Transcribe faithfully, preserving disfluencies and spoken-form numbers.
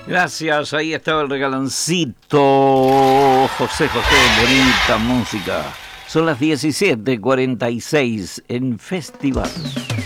Gracias, ahí estaba el regaloncito. José José, bonita música. Son las diecisiete cuarenta y seis en Festival.